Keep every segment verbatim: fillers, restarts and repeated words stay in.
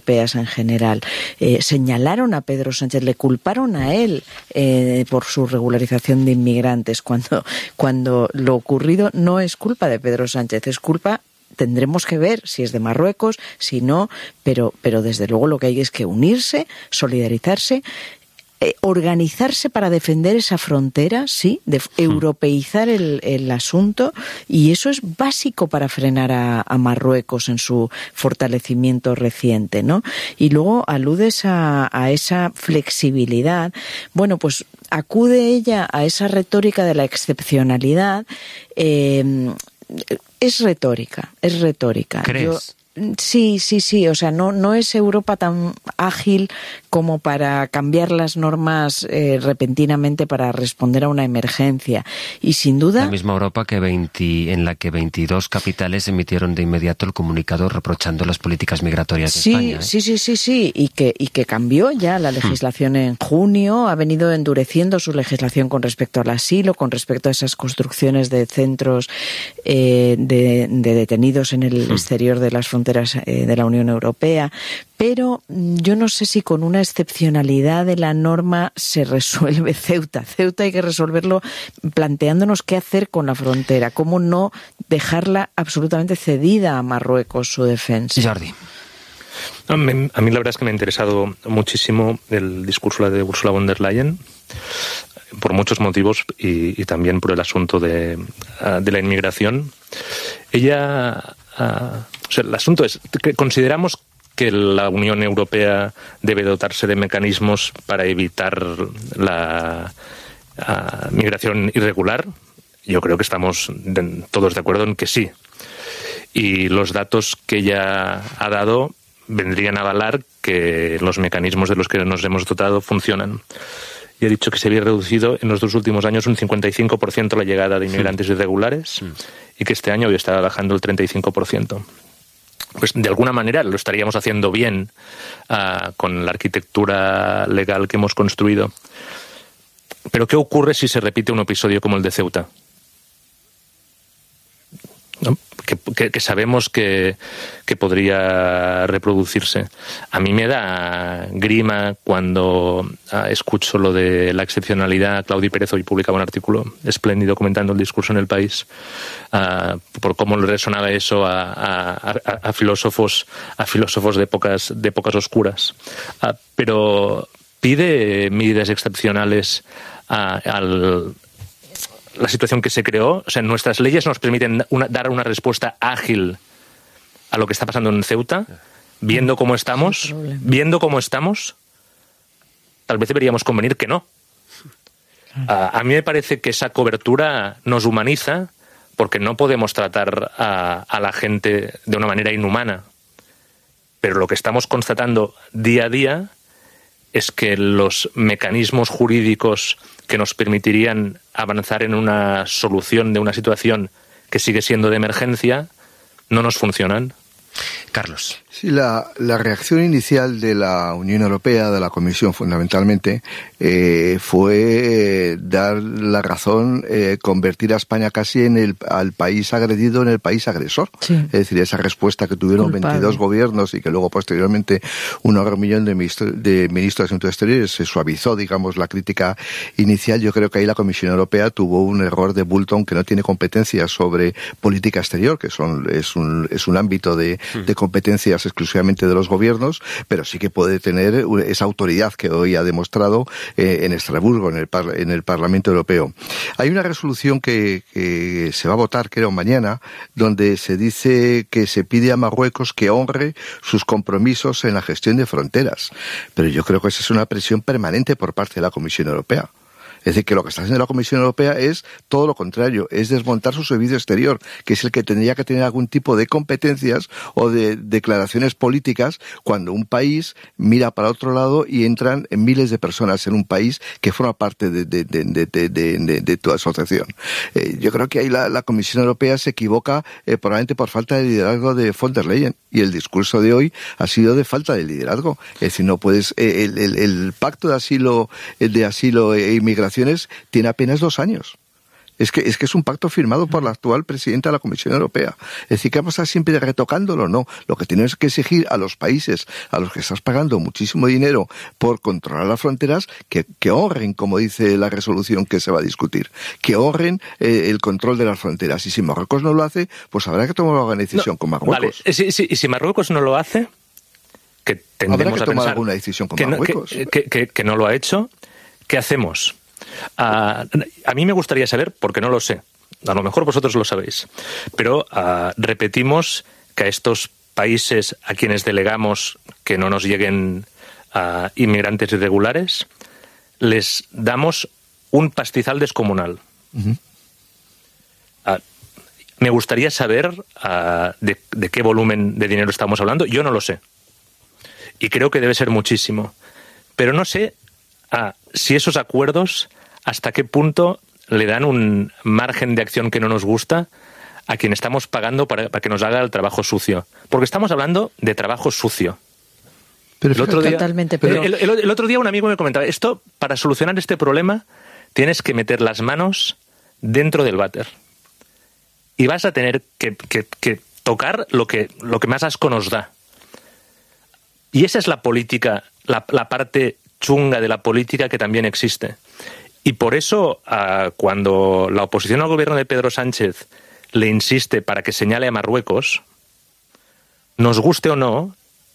europeas en general. Eh, señalaron a Pedro Sánchez, le culparon a él eh, por su regularización de inmigrantes, cuando, cuando lo ocurrido no es culpa de Pedro Sánchez, es culpa, tendremos que ver si es de Marruecos, si no, pero, pero desde luego lo que hay es que unirse, solidarizarse, Eh, organizarse para defender esa frontera, sí, de europeizar el, el asunto, y eso es básico para frenar a, a Marruecos en su fortalecimiento reciente, ¿no? Y luego aludes a, a esa flexibilidad. Bueno, pues acude ella a esa retórica de la excepcionalidad. Eh, es retórica, es retórica. ¿Crees? Yo, Sí, sí, sí. O sea, no, no es Europa tan ágil como para cambiar las normas eh, repentinamente para responder a una emergencia. Y sin duda... La misma Europa que veinte, en la que veintidós capitales emitieron de inmediato el comunicado reprochando las políticas migratorias de sí, España. ¿eh? Sí, sí, sí, sí. Y que, y que cambió ya la legislación en junio. Ha venido endureciendo su legislación con respecto al asilo, con respecto a esas construcciones de centros eh, de, de detenidos en el exterior de las fronteras de la Unión Europea, pero yo no sé si con una excepcionalidad de la norma se resuelve Ceuta. Ceuta hay que resolverlo planteándonos qué hacer con la frontera, cómo no dejarla absolutamente cedida a Marruecos su defensa. Jordi. A mí, a mí la verdad es que me ha interesado muchísimo el discurso de Ursula von der Leyen, por muchos motivos y, y también por el asunto de, de la inmigración. Ella... Uh, o sea, el asunto es que consideramos que la Unión Europea debe dotarse de mecanismos para evitar la uh, migración irregular. Yo creo que estamos de, todos de acuerdo en que sí. Y los datos que ella ha dado vendrían a avalar que los mecanismos de los que nos hemos dotado funcionan. Y ha dicho que se había reducido en los dos últimos años un cincuenta y cinco por ciento la llegada de inmigrantes sí. irregulares sí. y que este año hoy está bajando el treinta y cinco por ciento. Pues de alguna manera lo estaríamos haciendo bien uh, con la arquitectura legal que hemos construido. Pero ¿qué ocurre si se repite un episodio como el de Ceuta? ¿No? Que, que, que sabemos que, que podría reproducirse. A mí me da grima cuando uh, escucho lo de la excepcionalidad. Claudi Pérez hoy publicaba un artículo espléndido comentando el discurso en El País, uh, por cómo le resonaba eso a, a, a, a filósofos a filósofos de épocas, de épocas oscuras. Uh, pero pide medidas excepcionales uh, al... la situación que se creó. O sea, nuestras leyes nos permiten una, dar una respuesta ágil a lo que está pasando en Ceuta, viendo cómo estamos, viendo cómo estamos, tal vez deberíamos convenir que no. A, a mí me parece que esa cobertura nos humaniza, porque no podemos tratar a, a la gente de una manera inhumana. Pero lo que estamos constatando día a día es que los mecanismos jurídicos que nos permitirían avanzar en una solución de una situación que sigue siendo de emergencia no nos funcionan. Carlos. Sí, la, la reacción inicial de la Unión Europea, de la Comisión fundamentalmente, eh, fue dar la razón, eh, convertir a España casi en el al país agredido en el país agresor. Sí. Es decir, esa respuesta que tuvieron Culpable. veintidós gobiernos y que luego posteriormente un millón de, ministro, de ministros de Asuntos Exteriores se suavizó, digamos, la crítica inicial. Yo creo que ahí la Comisión Europea tuvo un error de bulto, aunque no tiene competencias sobre política exterior, que son es un es un ámbito de, de competencias exclusivamente de los gobiernos, pero sí que puede tener esa autoridad que hoy ha demostrado eh, en Estrasburgo, en el, par, en el Parlamento Europeo. Hay una resolución que, que se va a votar, creo, mañana, donde se dice que se pide a Marruecos que honre sus compromisos en la gestión de fronteras. Pero yo creo que esa es una presión permanente por parte de la Comisión Europea. Es decir, que lo que está haciendo la Comisión Europea es todo lo contrario, es desmontar su servicio exterior, que es el que tendría que tener algún tipo de competencias o de declaraciones políticas cuando un país mira para otro lado y entran miles de personas en un país que forma parte de, de, de, de, de, de, de, de tu asociación. Eh, yo creo que ahí la, la Comisión Europea se equivoca eh, probablemente por falta de liderazgo de von der Leyen, y el discurso de hoy ha sido de falta de liderazgo. Es decir, no puedes, eh, el, el, el pacto de asilo, de asilo e inmigración tiene apenas dos años. Es que, es que es un pacto firmado por la actual presidenta de la Comisión Europea. Es decir, que vamos a estar siempre retocándolo, no. Lo que tienes que exigir a los países a los que estás pagando muchísimo dinero por controlar las fronteras, que, que honren, como dice la resolución que se va a discutir, que honren eh, el control de las fronteras. Y si Marruecos no lo hace, pues habrá que tomar una decisión no, con Marruecos. Vale. Si, si, y si Marruecos no lo hace, que tendremos habrá que a tomar pensar alguna decisión con que Marruecos. No, que, que, que, que no lo ha hecho, ¿qué hacemos? Uh, a mí me gustaría saber, porque no lo sé, a lo mejor vosotros lo sabéis, pero uh, repetimos que a estos países a quienes delegamos que no nos lleguen uh, inmigrantes irregulares, les damos un pastizal descomunal. Uh-huh. Uh, me gustaría saber uh, de, de qué volumen de dinero estamos hablando. Yo no lo sé. Y creo que debe ser muchísimo. Pero no sé uh, si esos acuerdos hasta qué punto le dan un margen de acción que no nos gusta a quien estamos pagando para, para que nos haga el trabajo sucio. Porque estamos hablando de trabajo sucio. Pero el, otro día, totalmente, pero... el, el, el otro día un amigo me comentaba, esto, para solucionar este problema, tienes que meter las manos dentro del váter. Y vas a tener que, que, que tocar lo que, lo que más asco nos da. Y esa es la política, la, la parte chunga de la política que también existe. Y por eso, uh, cuando la oposición al gobierno de Pedro Sánchez le insiste para que señale a Marruecos, nos guste o no,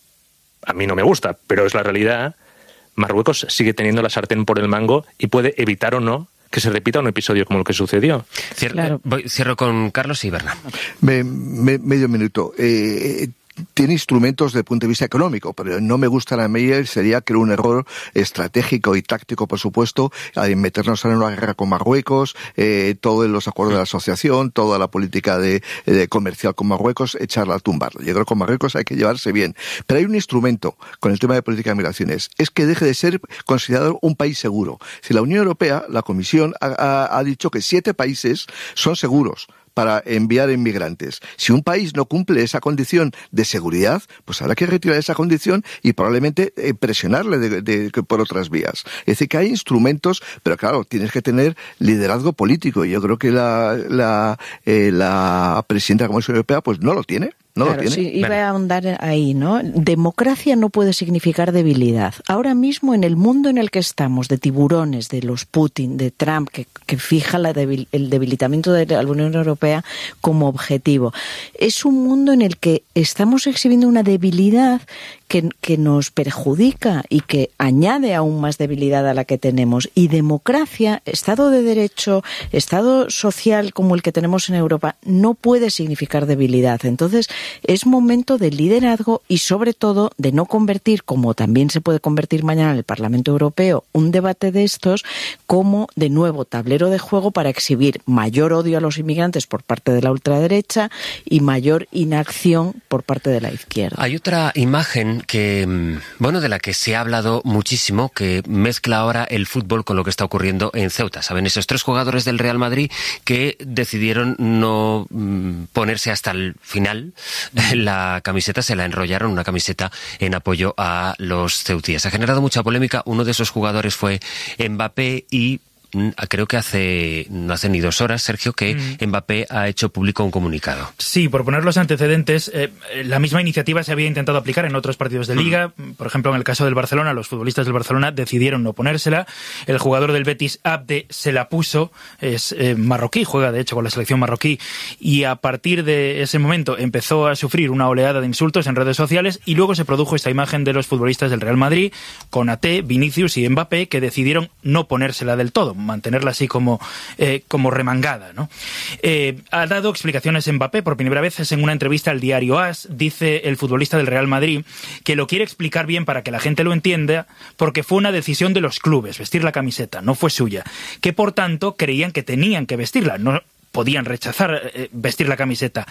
a mí no me gusta, pero es la realidad, Marruecos sigue teniendo la sartén por el mango y puede evitar o no que se repita un episodio como el que sucedió. Cierro, claro. voy, cierro con Carlos y Berna. Me, me, medio minuto. Eh, tiene instrumentos desde el punto de vista económico, pero no me gusta la medida, sería que era un error estratégico y táctico, por supuesto, al meternos en una guerra con Marruecos, eh, todos los acuerdos de la asociación, toda la política de, de comercial con Marruecos, echarla a tumbar. Yo creo que con Marruecos hay que llevarse bien. Pero hay un instrumento con el tema de política de migraciones, es que deje de ser considerado un país seguro. Si la Unión Europea, la Comisión, ha, ha, ha dicho que siete países son seguros para enviar inmigrantes. Si un país no cumple esa condición de seguridad, pues habrá que retirar esa condición y probablemente eh, presionarle de, de, de, por otras vías. Es decir, que hay instrumentos, pero claro, tienes que tener liderazgo político. Y yo creo que la, la, eh, la presidenta de la Comisión Europea pues no lo tiene. No claro, lo tiene. Sí, iba vale. a ahondar ahí, ¿no? Democracia no puede significar debilidad. Ahora mismo, en el mundo en el que estamos, de tiburones, de los Putin, de Trump, que, que fija la debil, el debilitamiento de la Unión Europea como objetivo, es un mundo en el que estamos exhibiendo una debilidad que, que nos perjudica y que añade aún más debilidad a la que tenemos. Y democracia, Estado de Derecho, Estado social como el que tenemos en Europa, no puede significar debilidad. Entonces, es momento de liderazgo y, sobre todo, de no convertir, como también se puede convertir mañana en el Parlamento Europeo, un debate de estos como, de nuevo, tablero de juego para exhibir mayor odio a los inmigrantes por parte de la ultraderecha y mayor inacción por parte de la izquierda. Hay otra imagen que, bueno, de la que se ha hablado muchísimo, que mezcla ahora el fútbol con lo que está ocurriendo en Ceuta. ¿Saben? Esos tres jugadores del Real Madrid que decidieron no ponerse hasta el final la camiseta, se la enrollaron, una camiseta en apoyo a los ceutíes. Ha generado mucha polémica. Uno de esos jugadores fue Mbappé y creo que hace no hace ni dos horas, Sergio, que mm. Mbappé ha hecho público un comunicado. Sí, por poner los antecedentes, eh, la misma iniciativa se había intentado aplicar en otros partidos de Liga. Mm. Por ejemplo, en el caso del Barcelona, los futbolistas del Barcelona decidieron no ponérsela. El jugador del Betis, Abde, se la puso. Es eh, marroquí, juega de hecho con la selección marroquí. Y a partir de ese momento empezó a sufrir una oleada de insultos en redes sociales y luego se produjo esta imagen de los futbolistas del Real Madrid, Konaté, Vinicius y Mbappé, que decidieron no ponérsela del todo, mantenerla así como, eh, como remangada, ¿no? Eh, ha dado explicaciones Mbappé por primera vez en una entrevista al diario AS. Dice el futbolista del Real Madrid que lo quiere explicar bien para que la gente lo entienda, porque fue una decisión de los clubes vestir la camiseta, no fue suya, que por tanto creían que tenían que vestirla, no podían rechazar eh, vestir la camiseta.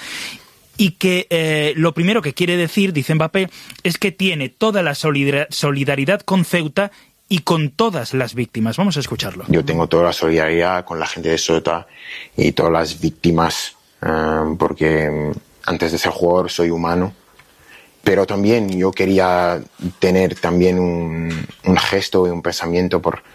Y que eh, lo primero que quiere decir, dice Mbappé, es que tiene toda la solidaridad con Ceuta y con todas las víctimas. Vamos a escucharlo. Yo tengo toda la solidaridad con la gente de Ceuta y todas las víctimas, um, porque antes de ser jugador soy humano, pero también yo quería tener también un, un gesto y un pensamiento por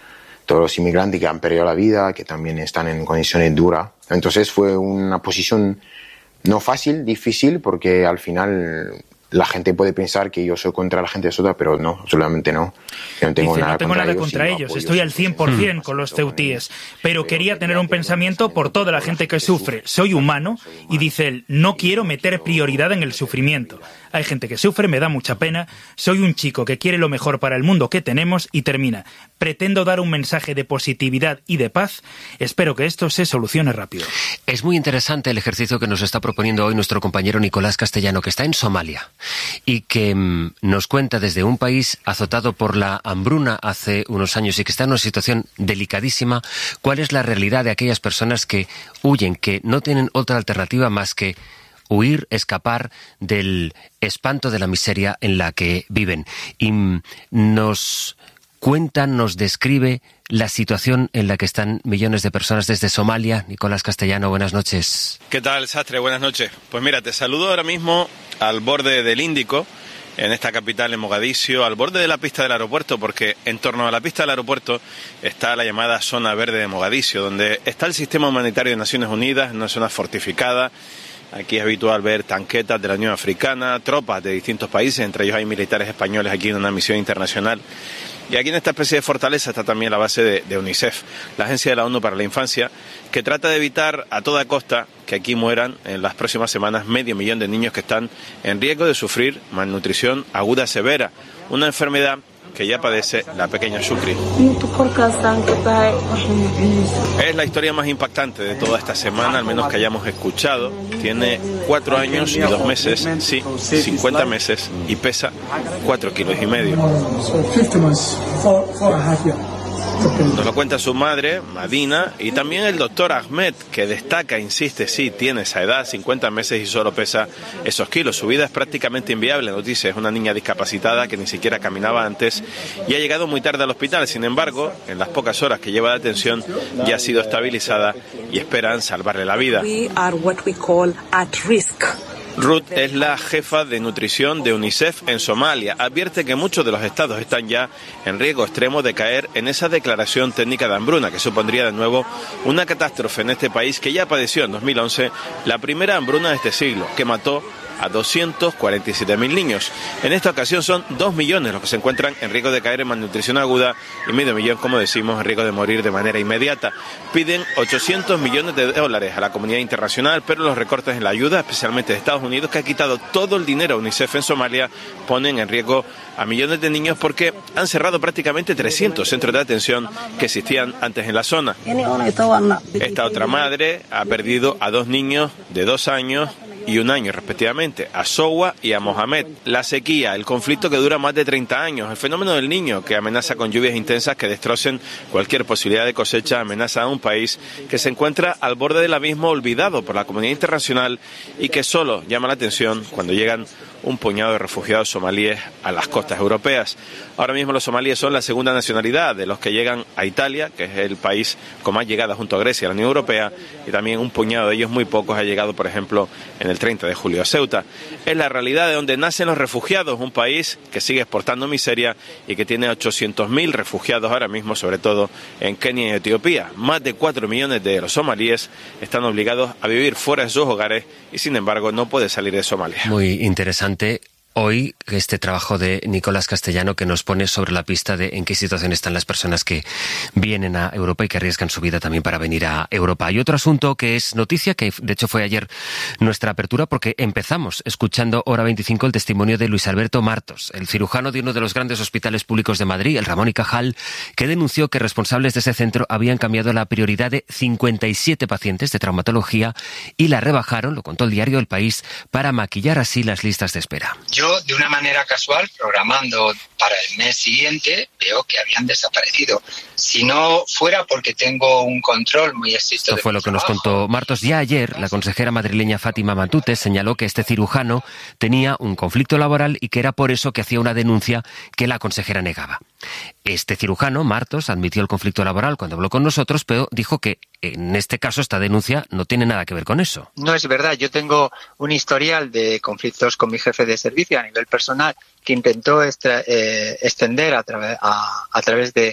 todos los inmigrantes que han perdido la vida, que también están en condiciones duras. Entonces fue una posición no fácil, difícil, porque al final la gente puede pensar que yo soy contra la gente de Ceuta, pero no, absolutamente no. Yo no tengo Dice, nada no tengo contra nada ellos, contra ellos, estoy al cien por ciento con los ceutíes, pero quería tener un pensamiento por toda la gente que sufre. Soy humano y, dice él, no quiero meter prioridad en el sufrimiento. Hay gente que sufre, me da mucha pena. Soy un chico que quiere lo mejor para el mundo que tenemos y termina. Pretendo dar un mensaje de positividad y de paz. Espero que esto se solucione rápido. Es muy interesante el ejercicio que nos está proponiendo hoy nuestro compañero Nicolás Castellano, que está en Somalia y que mmm, nos cuenta desde un país azotado por la hambruna hace unos años y que está en una situación delicadísima, cuál es la realidad de aquellas personas que huyen, que no tienen otra alternativa más que huir, escapar del espanto de la miseria en la que viven. Y nos cuenta, nos describe la situación en la que están millones de personas desde Somalia. Nicolás Castellano, buenas noches. ¿Qué tal, Sastre? Buenas noches. Pues mira, te saludo ahora mismo al borde del Índico, en esta capital, en Mogadiscio, al borde de la pista del aeropuerto, porque en torno a la pista del aeropuerto está la llamada zona verde de Mogadiscio, donde está el sistema humanitario de Naciones Unidas, una zona fortificada. Aquí es habitual ver tanquetas de la Unión Africana, tropas de distintos países, entre ellos hay militares españoles aquí en una misión internacional. Y aquí en esta especie de fortaleza está también la base de, de UNICEF, la Agencia de la ONU para la Infancia, que trata de evitar a toda costa que aquí mueran en las próximas semanas medio millón de niños que están en riesgo de sufrir malnutrición aguda severa, una enfermedad que ya padece la pequeña Shukri. Es la historia más impactante de toda esta semana, al menos que hayamos escuchado. Tiene cuatro años y dos meses, sí, cincuenta meses, y pesa cuatro kilos y medio. Nos lo cuenta su madre, Madina, y también el doctor Ahmed, que destaca, insiste, sí, tiene esa edad, cincuenta meses y solo pesa esos kilos. Su vida es prácticamente inviable, nos dice, es una niña discapacitada que ni siquiera caminaba antes y ha llegado muy tarde al hospital. Sin embargo, en las pocas horas que lleva de atención ya ha sido estabilizada y esperan salvarle la vida. We are what we call at risk. Ruth es la jefa de nutrición de UNICEF en Somalia. Advierte que muchos de los estados están ya en riesgo extremo de caer en esa declaración técnica de hambruna, que supondría de nuevo una catástrofe en este país que ya padeció en dos mil once la primera hambruna de este siglo, que mató a doscientos cuarenta y siete mil niños. En esta ocasión son dos millones los que se encuentran en riesgo de caer en malnutrición aguda y medio millón, como decimos, en riesgo de morir de manera inmediata. Piden ochocientos millones de dólares a la comunidad internacional, pero los recortes en la ayuda, especialmente de Estados Unidos, que ha quitado todo el dinero a UNICEF en Somalia, ponen en riesgo a millones de niños porque han cerrado prácticamente trescientos centros de atención que existían antes en la zona. Esta otra madre ha perdido a dos niños de dos años y un año respectivamente, a Sowa y a Mohamed. La sequía, el conflicto que dura más de treinta años, el fenómeno del Niño que amenaza con lluvias intensas que destrocen cualquier posibilidad de cosecha, amenaza a un país que se encuentra al borde del abismo, olvidado por la comunidad internacional y que solo llama la atención cuando llegan un puñado de refugiados somalíes a las costas europeas. Ahora mismo los somalíes son la segunda nacionalidad de los que llegan a Italia, que es el país con más llegada junto a Grecia a la Unión Europea, y también un puñado de ellos, muy pocos, ha llegado, por ejemplo, en el treinta de julio a Ceuta. Es la realidad de donde nacen los refugiados, un país que sigue exportando miseria y que tiene ochocientos mil refugiados ahora mismo, sobre todo en Kenia y Etiopía. Más de cuatro millones de los somalíes están obligados a vivir fuera de sus hogares y, sin embargo, no pueden salir de Somalia. Muy interesante. Hoy este trabajo de Nicolás Castellano, que nos pone sobre la pista de en qué situación están las personas que vienen a Europa y que arriesgan su vida también para venir a Europa. Hay otro asunto que es noticia, que de hecho fue ayer nuestra apertura, porque empezamos escuchando Hora veinticinco el testimonio de Luis Alberto Martos, el cirujano de uno de los grandes hospitales públicos de Madrid, el Ramón y Cajal, que denunció que responsables de ese centro habían cambiado la prioridad de cincuenta y siete pacientes de traumatología y la rebajaron, lo contó el diario El País, para maquillar así las listas de espera. Yo, de una manera casual, programando para el mes siguiente, veo que habían desaparecido. Si no fuera porque tengo un control muy estricto. Esto fue lo que nos contó Martos. Ya ayer, la consejera madrileña Fátima Matute señaló que este cirujano tenía un conflicto laboral y que era por eso que hacía una denuncia que la consejera negaba. Este cirujano, Martos, admitió el conflicto laboral cuando habló con nosotros, pero dijo que en este caso esta denuncia no tiene nada que ver con eso. No es verdad. Yo tengo un historial de conflictos con mi jefe de servicio a nivel personal que intentó extra, eh, extender a, tra- a, a través de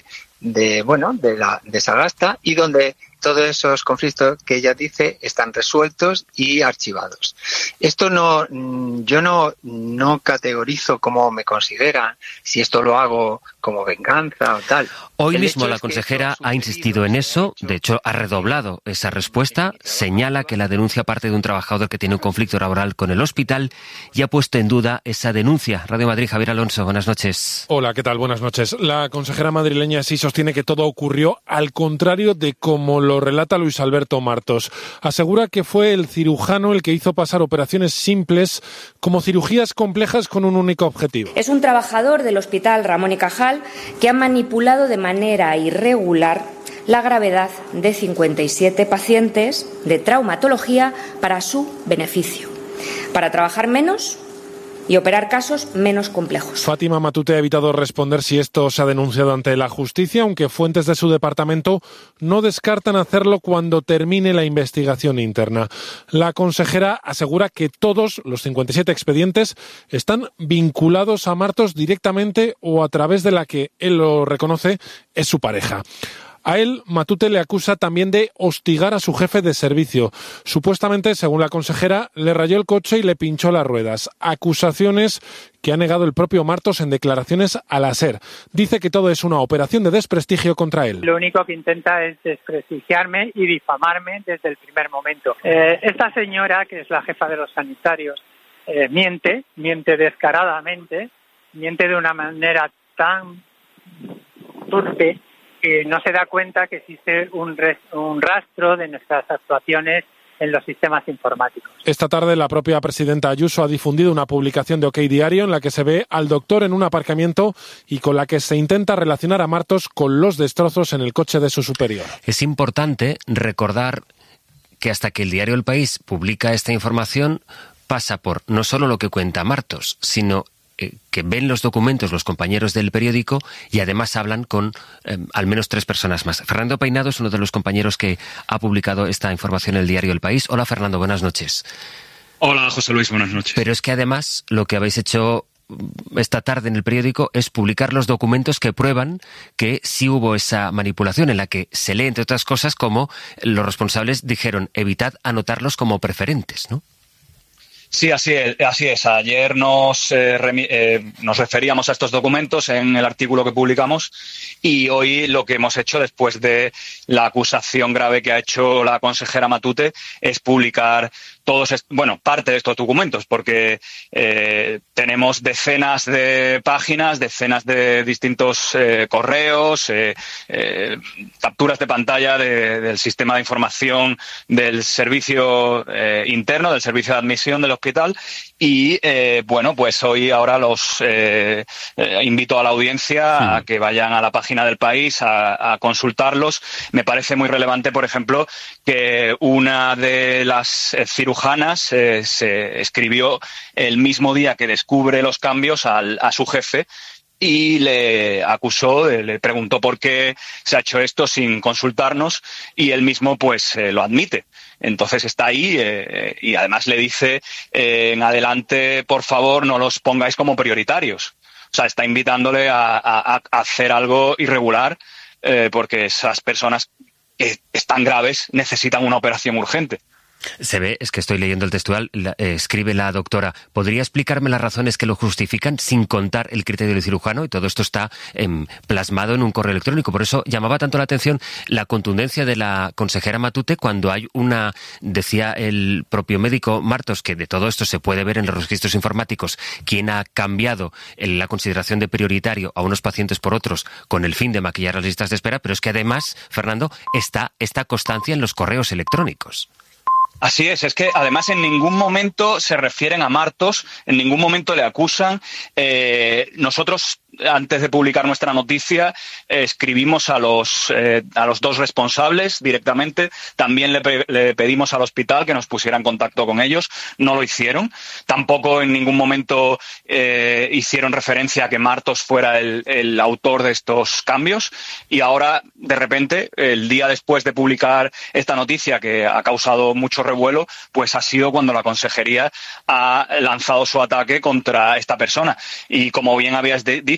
de bueno, de la de Sagasta, y donde todos esos conflictos que ella dice están resueltos y archivados. Esto no, yo no, no categorizo cómo me consideran, si esto lo hago como venganza o tal. Hoy mismo la consejera ha insistido en eso, de hecho ha redoblado esa respuesta, señala que la denuncia parte de un trabajador que tiene un conflicto laboral con el hospital y ha puesto en duda esa denuncia. Radio Madrid, Javier Alonso, buenas noches. Hola, ¿qué tal? Buenas noches. La consejera madrileña sí sostiene que todo ocurrió al contrario de como lo relata Luis Alberto Martos. Asegura que fue el cirujano el que hizo pasar operaciones simples como cirugías complejas con un único objetivo. Es un trabajador del Hospital Ramón y Cajal que ha manipulado de manera irregular la gravedad de cincuenta y siete pacientes de traumatología para su beneficio, para trabajar menos y operar casos menos complejos. Fátima Matute ha evitado responder si esto se ha denunciado ante la justicia, aunque fuentes de su departamento no descartan hacerlo cuando termine la investigación interna. La consejera asegura que todos los cincuenta y siete expedientes están vinculados a Martos directamente o a través de la que él lo reconoce es su pareja. A él, Matute le acusa también de hostigar a su jefe de servicio. Supuestamente, según la consejera, le rayó el coche y le pinchó las ruedas. Acusaciones que ha negado el propio Martos en declaraciones a la SER. Dice que todo es una operación de desprestigio contra él. Lo único que intenta es desprestigiarme y difamarme desde el primer momento. Eh, esta señora, que es la jefa de los sanitarios, eh, miente, miente descaradamente, miente de una manera tan torpe que no se da cuenta que existe un, res, un rastro de nuestras actuaciones en los sistemas informáticos. Esta tarde la propia presidenta Ayuso ha difundido una publicación de OK Diario en la que se ve al doctor en un aparcamiento y con la que se intenta relacionar a Martos con los destrozos en el coche de su superior. Es importante recordar que hasta que el diario El País publica esta información pasa por no solo lo que cuenta Martos, sino que ven los documentos los compañeros del periódico y además hablan con eh, al menos tres personas más. Fernando Peinado es uno de los compañeros que ha publicado esta información en el diario El País. Hola Fernando, buenas noches. Hola José Luis, buenas noches. Pero es que además lo que habéis hecho esta tarde en el periódico es publicar los documentos que prueban que sí hubo esa manipulación, en la que se lee, entre otras cosas, como los responsables dijeron evitad anotarlos como preferentes, ¿no? Sí, así es. Así es. Ayer nos, eh, remi- eh, nos referíamos a estos documentos en el artículo que publicamos y hoy lo que hemos hecho después de la acusación grave que ha hecho la consejera Matute es publicar todos, est- bueno, parte de estos documentos, porque eh, tenemos decenas de páginas, decenas de distintos eh, correos, eh, eh, capturas de pantalla de, del sistema de información del servicio eh, interno, del servicio de admisión del hospital y, eh, bueno, pues hoy ahora los eh, eh, invito a la audiencia sí. a que vayan a la página del País a, a consultarlos. Me parece muy relevante, por ejemplo, que una de las eh, cirujanas eh, se escribió el mismo día que descubre los cambios al, a su jefe y le acusó, le preguntó por qué se ha hecho esto sin consultarnos y él mismo pues eh, lo admite. Entonces está ahí eh, y además le dice eh, en adelante, por favor, no los pongáis como prioritarios. O sea, está invitándole a, a, a hacer algo irregular eh, porque esas personas que están graves necesitan una operación urgente. Se ve, es que estoy leyendo el textual, la, eh, escribe la doctora, ¿podría explicarme las razones que lo justifican sin contar el criterio del cirujano? Y todo esto está eh, plasmado en un correo electrónico. Por eso llamaba tanto la atención la contundencia de la consejera Matute cuando hay una, decía el propio médico Martos, que de todo esto se puede ver en los registros informáticos, quién ha cambiado la consideración de prioritario a unos pacientes por otros con el fin de maquillar las listas de espera, pero es que además, Fernando, está esta constancia en los correos electrónicos. Así es, es que además en ningún momento se refieren a Martos, en ningún momento le acusan. Eh, nosotros, antes de publicar nuestra noticia, eh, escribimos a los, eh, a los dos responsables directamente. También le, pe- le pedimos al hospital que nos pusiera en contacto con ellos. No lo hicieron. Tampoco en ningún momento eh, hicieron referencia a que Martos fuera el, el autor de estos cambios. Y ahora, de repente, el día después de publicar esta noticia, que ha causado mucho revuelo, pues ha sido cuando la consejería ha lanzado su ataque contra esta persona. Y como bien habías de- dicho,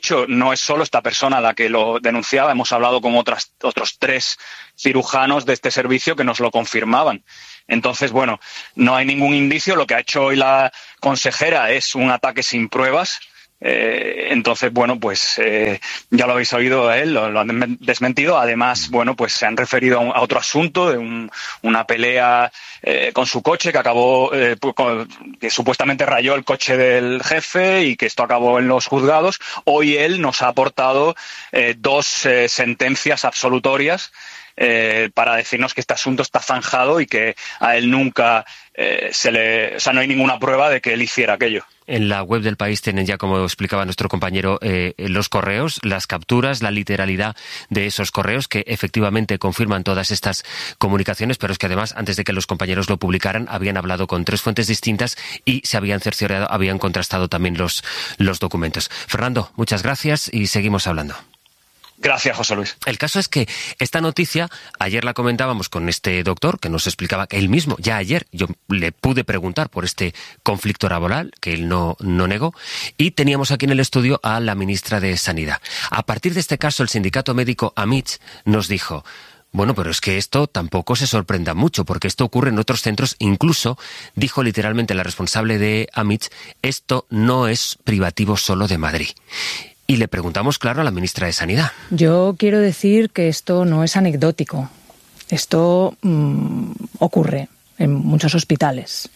hecho, no es solo esta persona la que lo denunciaba, hemos hablado con otras, otros tres cirujanos de este servicio que nos lo confirmaban. Entonces, bueno, no hay ningún indicio. Lo que ha hecho hoy la consejera es un ataque sin pruebas. Eh, entonces, bueno, pues eh, ya lo habéis oído a él, lo, lo han desmentido. Además, bueno, pues se han referido a, un, a otro asunto de un, una pelea eh, con su coche que acabó, eh, con, que supuestamente rayó el coche del jefe y que esto acabó en los juzgados. Hoy él nos ha aportado eh, dos eh, sentencias absolutorias eh, para decirnos que este asunto está zanjado y que a él nunca eh, se le, o sea, no hay ninguna prueba de que él hiciera aquello. En la web del País tienen ya, como explicaba nuestro compañero, eh, los correos, las capturas, la literalidad de esos correos que efectivamente confirman todas estas comunicaciones, pero es que además, antes de que los compañeros lo publicaran, habían hablado con tres fuentes distintas y se habían cerciorado, habían contrastado también los, los documentos. Fernando, muchas gracias y seguimos hablando. Gracias, José Luis. El caso es que esta noticia, ayer la comentábamos con este doctor que nos explicaba que él mismo, ya ayer, yo le pude preguntar por este conflicto laboral, que él no, no negó, y teníamos aquí en el estudio a la ministra de Sanidad. A partir de este caso, el sindicato médico AMITS nos dijo: bueno, pero es que esto tampoco se sorprenda mucho, porque esto ocurre en otros centros. Incluso, dijo literalmente la responsable de AMITS, esto no es privativo solo de Madrid. Y le preguntamos, claro, a la ministra de Sanidad. Yo quiero decir que esto no es anecdótico. Esto mmm, ocurre en muchos hospitales.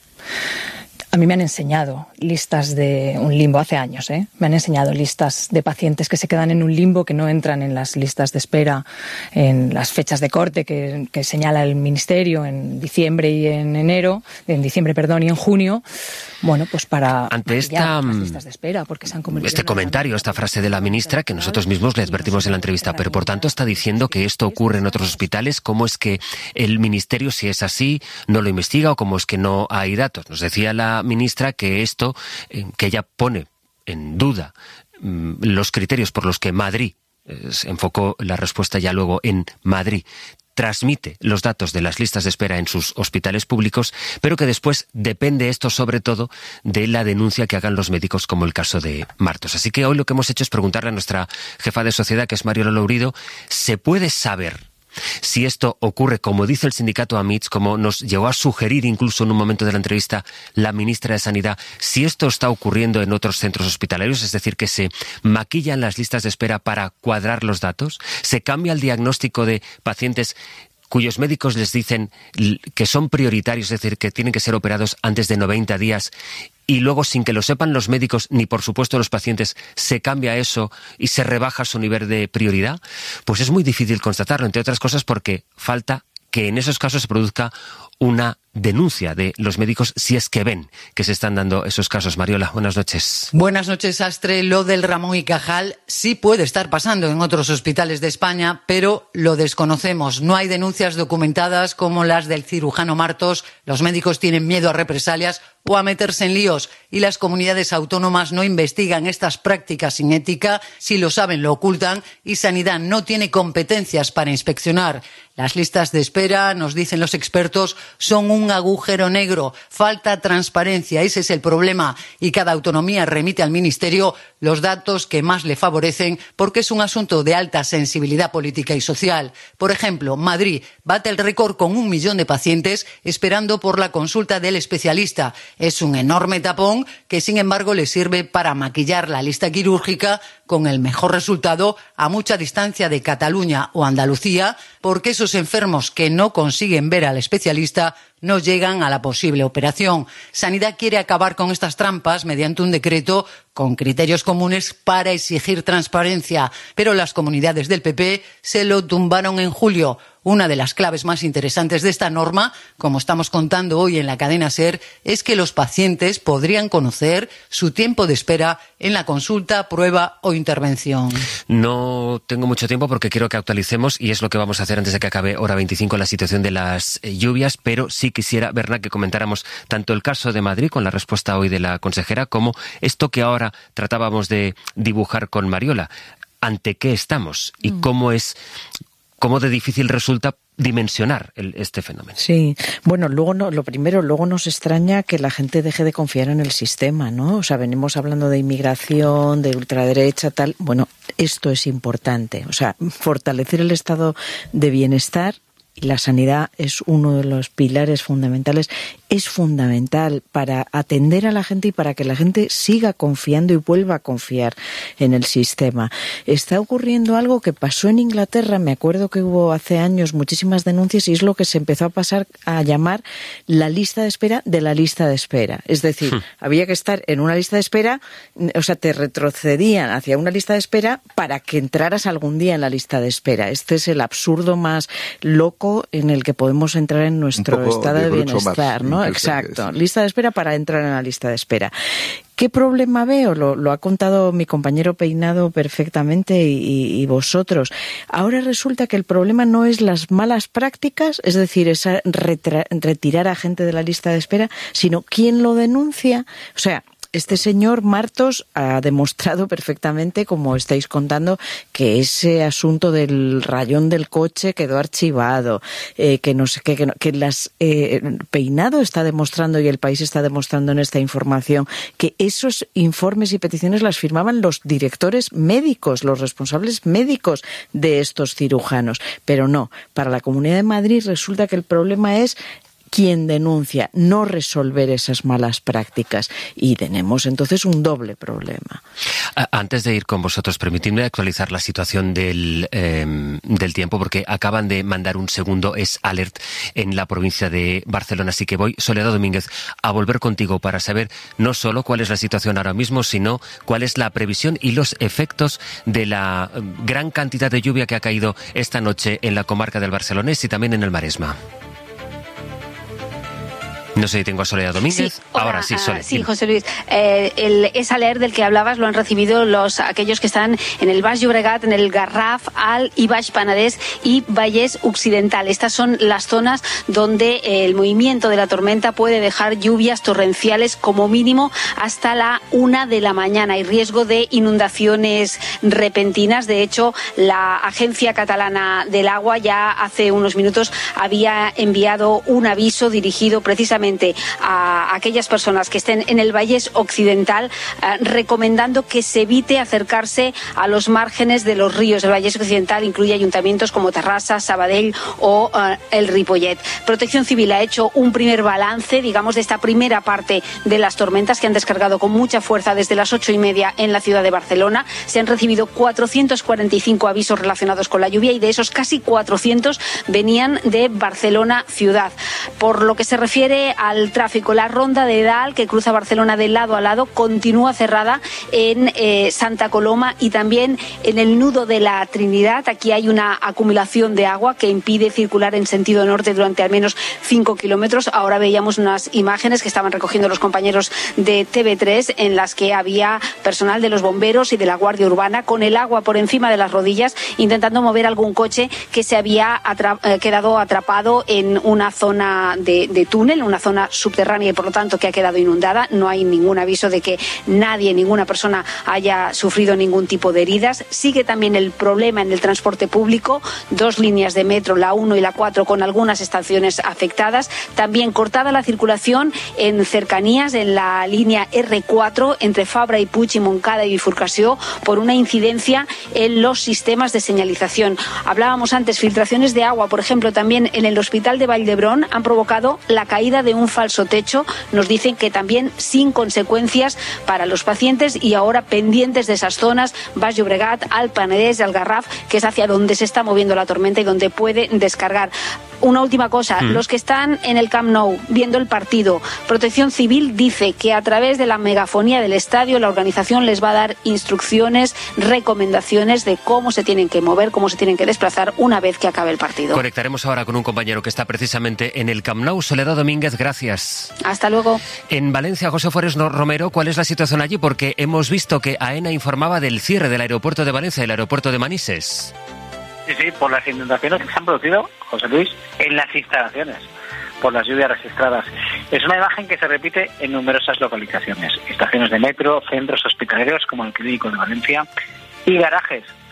A mí me han enseñado listas de un limbo hace años, ¿eh? Me han enseñado listas de pacientes que se quedan en un limbo, que no entran en las listas de espera, en las fechas de corte que, que señala el Ministerio en diciembre y en enero, en diciembre, perdón, y en junio. Bueno, pues para ante esta las listas de espera, porque se han convertido este en comentario, esta frase de la ministra que nosotros mismos le advertimos en la entrevista, pero por tanto está diciendo que esto ocurre en otros hospitales. ¿Cómo es que el Ministerio, si es así, no lo investiga o cómo es que no hay datos? Nos decía la ministra que esto, eh, que ella pone en duda mmm, los criterios por los que Madrid, eh, se enfocó la respuesta ya luego en Madrid, transmite los datos de las listas de espera en sus hospitales públicos, pero que después depende esto sobre todo de la denuncia que hagan los médicos, como el caso de Martos. Así que hoy lo que hemos hecho es preguntarle a nuestra jefa de sociedad, que es Mariola Lourido, ¿se puede saber si esto ocurre, como dice el sindicato AMITS, como nos llegó a sugerir incluso en un momento de la entrevista la ministra de Sanidad, si esto está ocurriendo en otros centros hospitalarios, es decir, que se maquillan las listas de espera para cuadrar los datos, se cambia el diagnóstico de pacientes cuyos médicos les dicen que son prioritarios, es decir, que tienen que ser operados antes de noventa días, y luego, sin que lo sepan los médicos ni por supuesto los pacientes, se cambia eso y se rebaja su nivel de prioridad, pues es muy difícil constatarlo, entre otras cosas porque falta que en esos casos se produzca una denuncia de los médicos si es que ven que se están dando esos casos. Mariola, buenas noches. Buenas noches, Astre. Lo del Ramón y Cajal sí puede estar pasando en otros hospitales de España, pero lo desconocemos. No hay denuncias documentadas como las del cirujano Martos. Los médicos tienen miedo a represalias o a meterse en líos, y las comunidades autónomas no investigan estas prácticas sin ética. Si lo saben, lo ocultan, y Sanidad no tiene competencias para inspeccionar. Las listas de espera, nos dicen los expertos, son un agujero negro. Falta transparencia, ese es el problema, y cada autonomía remite al Ministerio los datos que más le favorecen, porque es un asunto de alta sensibilidad política y social. Por ejemplo, Madrid bate el récord con un millón de pacientes esperando por la consulta del especialista. Es un enorme tapón que, sin embargo, le sirve para maquillar la lista quirúrgica, con el mejor resultado a mucha distancia de Cataluña o Andalucía, porque esos enfermos que no consiguen ver al especialista no llegan a la posible operación. Sanidad quiere acabar con estas trampas mediante un decreto con criterios comunes para exigir transparencia, pero las comunidades del P P se lo tumbaron en julio. Una de las claves más interesantes de esta norma, como estamos contando hoy en la cadena SER, es que los pacientes podrían conocer su tiempo de espera en la consulta, prueba o intervención. No tengo mucho tiempo porque quiero que actualicemos, y es lo que vamos a hacer antes de que acabe hora veinticinco, la situación de las lluvias, pero sí quisiera, Bernat, que comentáramos tanto el caso de Madrid, con la respuesta hoy de la consejera, como esto que ahora tratábamos de dibujar con Mariola. ¿Ante qué estamos? ¿Y cómo es cómo de difícil resulta dimensionar el, este fenómeno. Sí, bueno, luego no, lo primero, luego nos extraña que la gente deje de confiar en el sistema, ¿no? O sea, venimos hablando de inmigración, de ultraderecha, tal. Bueno, esto es importante. O sea, fortalecer el estado de bienestar. Y la sanidad es uno de los pilares fundamentales, es fundamental para atender a la gente y para que la gente siga confiando y vuelva a confiar en el sistema. Está ocurriendo algo que pasó en Inglaterra, me acuerdo que hubo hace años muchísimas denuncias y es lo que se empezó a pasar a llamar la lista de espera de la lista de espera. Es decir, hmm. había que estar en una lista de espera, o sea, te retrocedían hacia una lista de espera para que entraras algún día en la lista de espera. Este es el absurdo más loco en el que podemos entrar en nuestro estado de, de bienestar, ¿no? Exacto. Lista de espera para entrar en la lista de espera. ¿Qué problema veo? Lo, lo ha contado mi compañero Peinado perfectamente y, y, y vosotros. Ahora resulta que el problema no es las malas prácticas, es decir, esa retra- retirar a gente de la lista de espera, sino quién lo denuncia. O sea, este señor Martos ha demostrado perfectamente, como estáis contando, que ese asunto del rayón del coche quedó archivado, eh, que no sé qué, que, no, que las eh, Peinado está demostrando y el país está demostrando en esta información que esos informes y peticiones las firmaban los directores médicos, los responsables médicos de estos cirujanos. Pero no, para la Comunidad de Madrid resulta que el problema es quien denuncia, no resolver esas malas prácticas. Y tenemos entonces un doble problema. Antes de ir con vosotros, permitidme actualizar la situación del, eh, del tiempo, porque acaban de mandar un segundo es alert en la provincia de Barcelona. Así que voy, Soledad Domínguez, a volver contigo para saber no solo cuál es la situación ahora mismo, sino cuál es la previsión y los efectos de la gran cantidad de lluvia que ha caído esta noche en la comarca del Barcelonés y también en el Maresma. No sé si tengo a Soledad Domínguez. Sí, hola, ahora sí, Soledad. Uh, sí, José Luis. Eh, el es alert del que hablabas lo han recibido los aquellos que están en el Baix Llobregat, en el Garraf, Alt y Baix Penedès y Vallès Occidental. Estas son las zonas donde el movimiento de la tormenta puede dejar lluvias torrenciales como mínimo hasta la una de la mañana. Hay riesgo de inundaciones repentinas. De hecho, la Agencia Catalana del Agua ya hace unos minutos había enviado un aviso dirigido precisamente a aquellas personas que estén en el Vallès Occidental, eh, recomendando que se evite acercarse a los márgenes de los ríos. El Vallès Occidental incluye ayuntamientos como Terrassa, Sabadell o eh, el Ripollet. Protección Civil ha hecho un primer balance, digamos, de esta primera parte de las tormentas que han descargado con mucha fuerza desde las ocho y media en la ciudad de Barcelona. Se han recibido cuatrocientos cuarenta y cinco avisos relacionados con la lluvia y de esos casi cuatrocientos venían de Barcelona ciudad. Por lo que se refiere al tráfico, la ronda de Dalt, que cruza Barcelona de lado a lado, continúa cerrada en eh, Santa Coloma y también en el nudo de la Trinidad. Aquí hay una acumulación de agua que impide circular en sentido norte durante al menos cinco kilómetros. Ahora veíamos unas imágenes que estaban recogiendo los compañeros de T V tres en las que había personal de los bomberos y de la Guardia Urbana con el agua por encima de las rodillas intentando mover algún coche que se había atra- eh, quedado atrapado en una zona de, de túnel, una zona subterránea y por lo tanto que ha quedado inundada. No hay ningún aviso de que nadie, ninguna persona haya sufrido ningún tipo de heridas. Sigue también el problema en el transporte público, dos líneas de metro, la uno y la cuatro, con algunas estaciones afectadas. También cortada la circulación en cercanías en la línea erre cuatro entre Fabra y Puig y Montcada y Bifurcació por una incidencia en los sistemas de señalización. Hablábamos antes, filtraciones de agua, por ejemplo, también en el Hospital de Vall d'Hebron han provocado la caída de un falso techo. Nos dicen que también sin consecuencias para los pacientes y ahora pendientes de esas zonas, Baix Llobregat, Alt Penedès, el Garraf, que es hacia donde se está moviendo la tormenta y donde puede descargar. Una última cosa, mm. los que están en el Camp Nou viendo el partido, Protección Civil dice que a través de la megafonía del estadio la organización les va a dar instrucciones, recomendaciones de cómo se tienen que mover, cómo se tienen que desplazar una vez que acabe el partido. Conectaremos ahora con un compañero que está precisamente en el Camp Nou. Soledad Domínguez, gracias. Hasta luego. En Valencia, José Forés Romero, ¿cuál es la situación allí? Porque hemos visto que AENA informaba del cierre del aeropuerto de Valencia y el aeropuerto de Manises. Sí, sí, por las inundaciones que se han producido, José Luis, en las instalaciones, por las lluvias registradas. Es una imagen que se repite en numerosas localizaciones, estaciones de metro, centros hospitalarios como el Clínico de Valencia y garajes,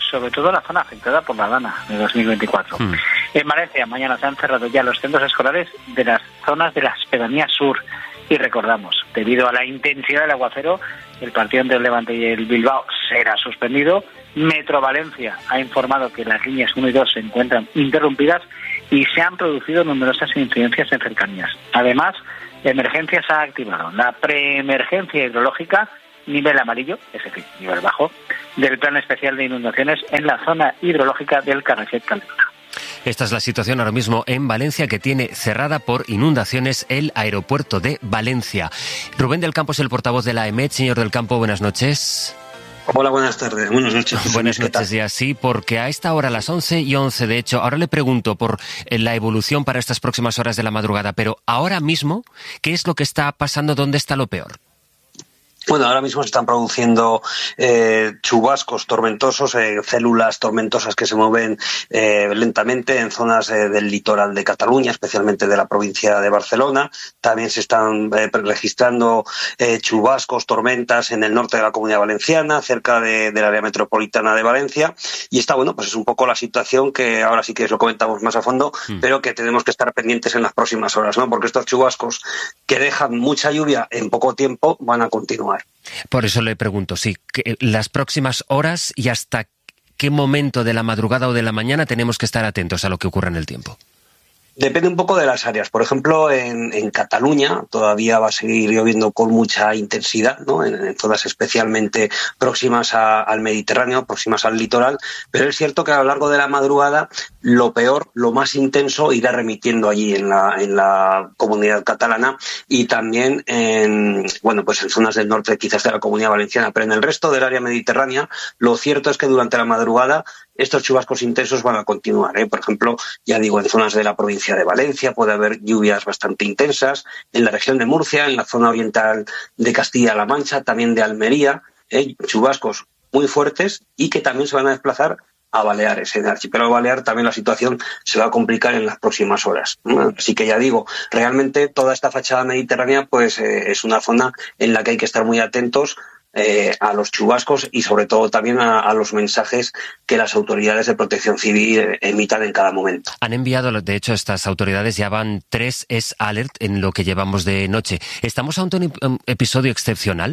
sobre todo la zona afectada por la Dana de dos mil veinticuatro. Mm. En Valencia, mañana se han cerrado ya los centros escolares de las zonas de las pedanías sur. Y recordamos, debido a la intensidad del aguacero, el partido entre el Levante y el Bilbao será suspendido. Metro Valencia ha informado que las líneas uno y dos se encuentran interrumpidas y se han producido numerosas incidencias en cercanías. Además, Emergencias ha activado la preemergencia hidrológica nivel amarillo, es decir, nivel bajo, del Plan Especial de Inundaciones en la zona hidrológica del Carreset Calderona. Esta es la situación ahora mismo en Valencia, que tiene cerrada por inundaciones el aeropuerto de Valencia. Rubén del Campo es el portavoz de la E M E T. Señor del Campo, buenas noches. Hola, buenas tardes. Buenas noches. Buenas noches, ya sí, porque a esta hora, a las once y once, de hecho, ahora le pregunto por la evolución para estas próximas horas de la madrugada, pero ahora mismo, ¿qué es lo que está pasando? ¿Dónde está lo peor? Bueno, ahora mismo se están produciendo eh, chubascos tormentosos, eh, células tormentosas que se mueven eh, lentamente en zonas eh, del litoral de Cataluña, especialmente de la provincia de Barcelona. También se están eh, registrando eh, chubascos, tormentas en el norte de la Comunidad Valenciana, cerca de, del área metropolitana de Valencia. Y está, bueno, pues es un poco la situación que ahora sí que lo comentamos más a fondo, mm. pero que tenemos que estar pendientes en las próximas horas, ¿no? Porque estos chubascos que dejan mucha lluvia en poco tiempo van a continuar. Por eso le pregunto, sí, que las próximas horas y hasta qué momento de la madrugada o de la mañana tenemos que estar atentos a lo que ocurra en el tiempo. Depende un poco de las áreas. Por ejemplo, en, en Cataluña todavía va a seguir lloviendo con mucha intensidad, ¿no? En, en zonas especialmente próximas a, al Mediterráneo, próximas al litoral. Pero es cierto que a lo largo de la madrugada lo peor, lo más intenso, irá remitiendo allí en la, en la comunidad catalana y también en, bueno, pues en zonas del norte quizás de la Comunidad Valenciana. Pero en el resto del área mediterránea, lo cierto es que durante la madrugada estos chubascos intensos van a continuar, ¿eh? Por ejemplo, ya digo, en zonas de la provincia de Valencia puede haber lluvias bastante intensas, en la región de Murcia, en la zona oriental de Castilla-La Mancha, también de Almería, ¿eh? Chubascos muy fuertes y que también se van a desplazar a Baleares. En el archipiélago balear también la situación se va a complicar en las próximas horas. Así que ya digo, realmente toda esta fachada mediterránea pues eh, es una zona en la que hay que estar muy atentos Eh, a los chubascos y sobre todo también a, a los mensajes que las autoridades de protección civil emitan en cada momento. Han enviado, de hecho, estas autoridades ya van tres S alert en lo que llevamos de noche. ¿Estamos ante un episodio excepcional?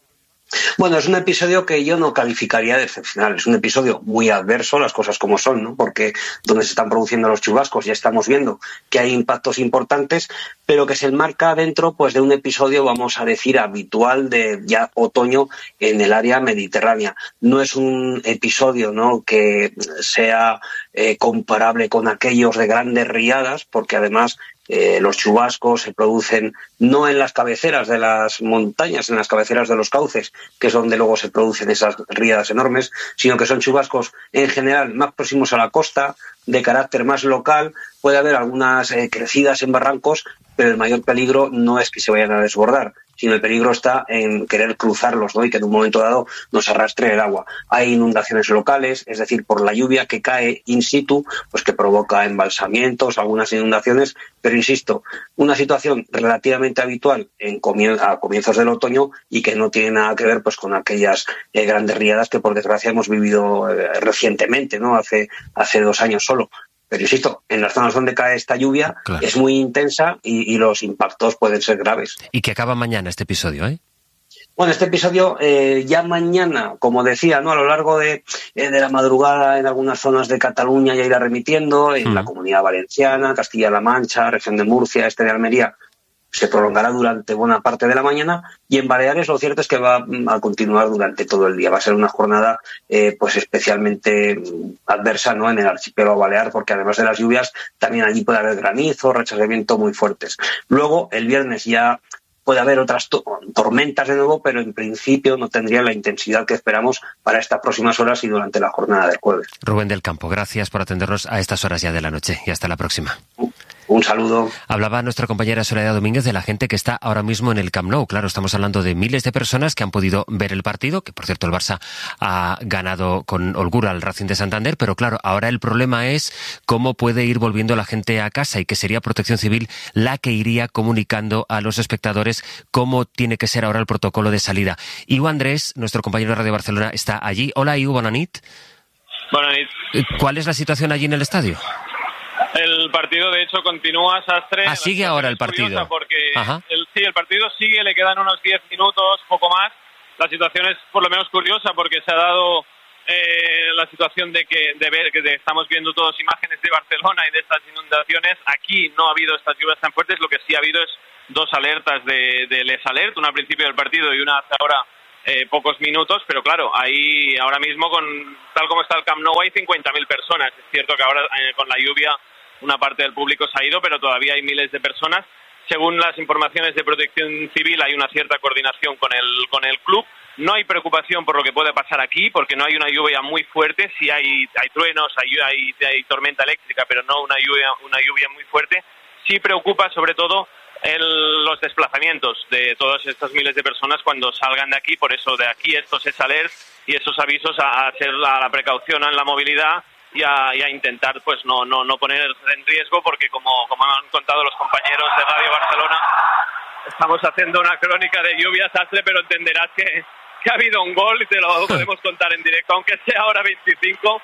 Bueno, es un episodio que yo no calificaría de excepcional. Es un episodio muy adverso, las cosas como son, ¿no? Porque donde se están produciendo los chubascos ya estamos viendo que hay impactos importantes, pero que se enmarca dentro pues de un episodio, vamos a decir, habitual de ya otoño en el área mediterránea. No es un episodio, ¿no?, que sea eh, comparable con aquellos de grandes riadas, porque además Eh, los chubascos se producen no en las cabeceras de las montañas, en las cabeceras de los cauces, que es donde luego se producen esas riadas enormes, sino que son chubascos en general más próximos a la costa, de carácter más local. Puede haber algunas eh, crecidas en barrancos, pero el mayor peligro no es que se vayan a desbordar, sino el peligro está en querer cruzarlos, ¿no?, y que en un momento dado nos arrastre el agua. Hay inundaciones locales, es decir, por la lluvia que cae in situ, pues que provoca embalsamientos, algunas inundaciones, pero insisto, una situación relativamente habitual en comien- a comienzos del otoño y que no tiene nada que ver pues con aquellas eh, grandes riadas que por desgracia hemos vivido eh, recientemente, ¿no?, hace, hace dos años solo. Pero insisto, en las zonas donde cae esta lluvia claro, es muy intensa y, y los impactos pueden ser graves. Y que acaba mañana este episodio, ¿eh? Bueno, este episodio eh, ya mañana, como decía, ¿no?, a lo largo de, eh, de la madrugada en algunas zonas de Cataluña ya irá remitiendo, en mm. la Comunidad Valenciana, Castilla-La Mancha, región de Murcia, este de Almería, se prolongará durante buena parte de la mañana, y en Baleares lo cierto es que va a continuar durante todo el día. Va a ser una jornada eh, pues especialmente adversa, ¿no?, en el archipiélago balear, porque además de las lluvias también allí puede haber granizo, rachas de viento muy fuertes. Luego, el viernes ya puede haber otras to- tormentas de nuevo, pero en principio no tendría la intensidad que esperamos para estas próximas horas y durante la jornada del jueves. Rubén del Campo, gracias por atendernos a estas horas ya de la noche y hasta la próxima. Un saludo. Hablaba nuestra compañera Soledad Domínguez de la gente que está ahora mismo en el Camp Nou. Claro, estamos hablando de miles de personas que han podido ver el partido, que por cierto el Barça ha ganado con holgura al Racing de Santander, pero claro, ahora el problema es cómo puede ir volviendo la gente a casa y que sería Protección Civil la que iría comunicando a los espectadores cómo tiene que ser ahora el protocolo de salida. Iu Andrés, nuestro compañero de Radio Barcelona, está allí. Hola, Iu, bona nit. Buenas noches. ¿Cuál es la situación allí en el estadio? El partido, de hecho, continúa, Sastre. Ah, sigue ahora el partido. Porque el, sí, el partido sigue, le quedan unos diez minutos, poco más. La situación es por lo menos curiosa porque se ha dado eh, la situación de que de ver que de, estamos viendo todas imágenes de Barcelona y de estas inundaciones. Aquí no ha habido estas lluvias tan fuertes, lo que sí ha habido es dos alertas de, de Les Alert, una al principio del partido y una hace ahora eh, pocos minutos, pero claro, ahí ahora mismo, con tal como está el Camp Nou, hay cincuenta mil personas. Es cierto que ahora eh, con la lluvia una parte del público se ha ido, pero todavía hay miles de personas. Según las informaciones de Protección Civil, hay una cierta coordinación con el con el club. No hay preocupación por lo que puede pasar aquí, porque no hay una lluvia muy fuerte. Sí hay hay truenos, hay, hay, hay tormenta eléctrica, pero no una lluvia una lluvia muy fuerte. Sí preocupa sobre todo el, los desplazamientos de todos estos miles de personas cuando salgan de aquí. Por eso de aquí estos es alert y esos avisos a, a hacer la, la precaución en la movilidad y a, y a intentar pues no no no poner en riesgo, porque como como han contado los compañeros de Radio Barcelona, estamos haciendo una crónica de lluvia, Sastre, pero entenderás que, que ha habido un gol y te lo podemos contar en directo, aunque sea ahora veinticinco,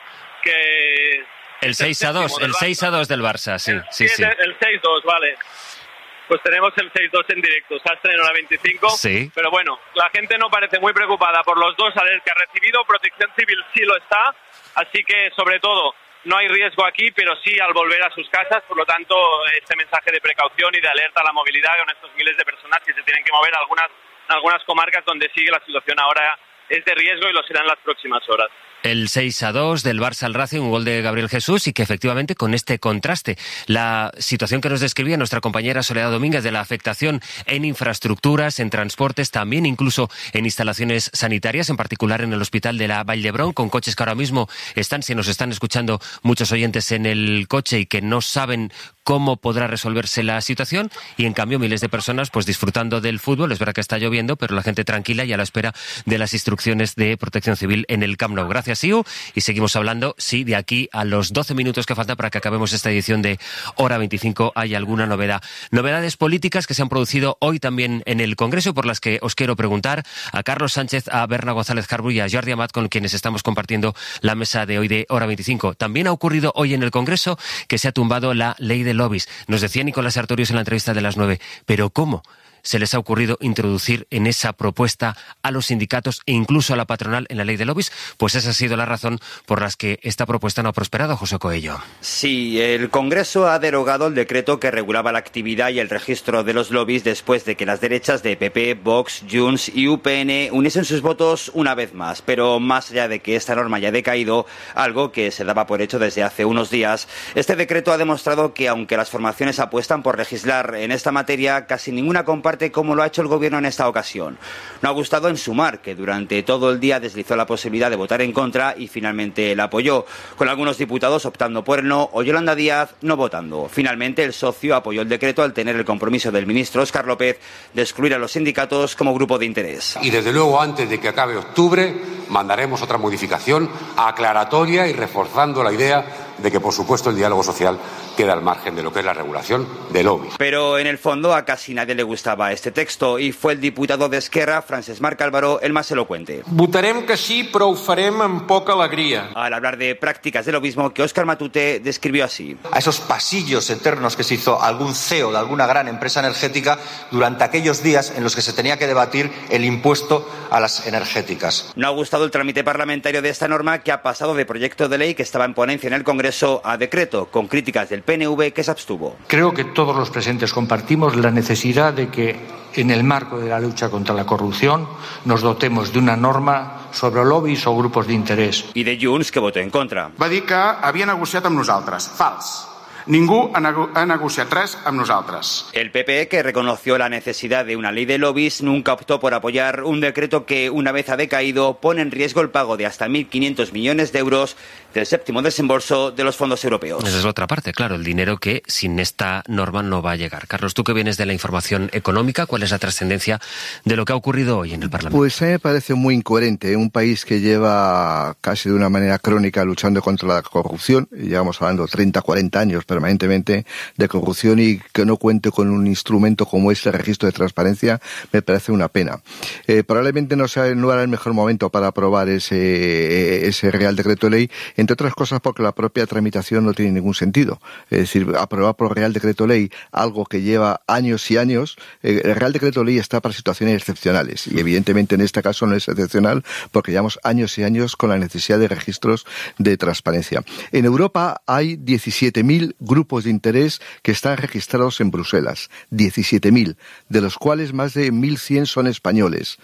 que el seis a dos, el seis a dos del Barça, sí, sí, sí. El seis dos, vale. Pues tenemos el seis dos en directo, Sastre en hora veinticinco. Sí. Pero bueno, la gente no parece muy preocupada por los dos alertas que ha recibido. Protección Civil sí lo está, así que sobre todo no hay riesgo aquí, pero sí al volver a sus casas. Por lo tanto, este mensaje de precaución y de alerta a la movilidad con estos miles de personas que se tienen que mover a algunas, algunas comarcas donde sigue la situación ahora es de riesgo y lo será en las próximas horas. El seis a dos del Barça al Racing, un gol de Gabriel Jesús, y que efectivamente con este contraste, la situación que nos describía nuestra compañera Soledad Domínguez de la afectación en infraestructuras, en transportes, también incluso en instalaciones sanitarias, en particular en el hospital de la Vall d'Hebron, con coches que ahora mismo están, si nos están escuchando muchos oyentes en el coche y que no saben cómo podrá resolverse la situación, y en cambio miles de personas pues disfrutando del fútbol. Es verdad que está lloviendo, pero la gente tranquila y a la espera de las instrucciones de Protección Civil en el Camp Nou. Gracias, Iu, y seguimos hablando, sí, de aquí a los doce minutos que faltan para que acabemos esta edición de Hora veinticinco, hay alguna novedad. Novedades políticas que se han producido hoy también en el Congreso, por las que os quiero preguntar a Carlos Sánchez, a Berna González Carbu y a Jordi Amat, con quienes estamos compartiendo la mesa de hoy de Hora veinticinco. También ha ocurrido hoy en el Congreso que se ha tumbado la ley de lobbies. Nos decía Nicolás Sartorius en la entrevista de las nueve, ¿pero cómo se les ha ocurrido introducir en esa propuesta a los sindicatos e incluso a la patronal en la ley de lobbies? Pues esa ha sido la razón por la que esta propuesta no ha prosperado, José Coello. Sí, el Congreso ha derogado el decreto que regulaba la actividad y el registro de los lobbies después de que las derechas de P P, Vox, Junts y U P N uniesen sus votos una vez más. Pero más allá de que esta norma haya decaído, algo que se daba por hecho desde hace unos días, este decreto ha demostrado que aunque las formaciones apuestan por legislar en esta materia, casi ninguna comparte como lo ha hecho el Gobierno en esta ocasión. No ha gustado en Sumar, que durante todo el día deslizó la posibilidad de votar en contra y finalmente la apoyó, con algunos diputados optando por el no o Yolanda Díaz no votando. Finalmente, el socio apoyó el decreto al tener el compromiso del ministro Óscar López de excluir a los sindicatos como grupo de interés. Y desde luego, antes de que acabe octubre, mandaremos otra modificación aclaratoria y reforzando la idea de que, por supuesto, el diálogo social queda al margen de lo que es la regulación de lobbies. Pero en el fondo a casi nadie le gustaba este texto y fue el diputado de Esquerra, Francesc Marc Álvaro, el más elocuente. Votarem que sí, però ho farem amb poca alegria. Al hablar de prácticas de lobismo que Óscar Matute describió así. A esos pasillos eternos que se hizo algún C E O de alguna gran empresa energética durante aquellos días en los que se tenía que debatir el impuesto a las energéticas. No ha gustado el trámite parlamentario de esta norma, que ha pasado de proyecto de ley que estaba en ponencia en el Congreso a decreto, con críticas del P N V, que se abstuvo. Creo que todos los presentes compartimos la necesidad de que en el marco de la lucha contra la corrupción nos dotemos de una norma sobre lobbies o grupos de interés. I de Junts, que votó en contra. Va dir que havia negociat amb nosaltres. Fals. Ningú ha, nego ha negociat res amb nosaltres. El P P, que reconoció la necesidad de una ley de lobbies, nunca optó por apoyar un decreto que, una vez ha decaído, pone en riesgo el pago de hasta mil quinientos millones de euros del séptimo desembolso de los fondos europeos. Esa es la otra parte, claro, el dinero que sin esta norma no va a llegar. Carlos, tú que vienes de la información económica, ¿cuál es la trascendencia de lo que ha ocurrido hoy en el Parlamento? Pues a mí me parece muy incoherente. Un país que lleva casi de una manera crónica luchando contra la corrupción, llevamos hablando treinta, cuarenta años permanentemente de corrupción y que no cuente con un instrumento como este registro de transparencia me parece una pena. Eh, probablemente no sea no era el mejor momento para aprobar ese, ese Real Decreto Ley, entre otras cosas porque la propia tramitación no tiene ningún sentido. Es decir, aprobar por Real Decreto Ley algo que lleva años y años, eh, el Real Decreto Ley está para situaciones excepcionales y evidentemente en este caso no es excepcional porque llevamos años y años con la necesidad de registros de transparencia. En Europa hay diecisiete mil grupos de interés que están registrados en Bruselas, diecisiete mil, de los cuales más de mil cien son españoles.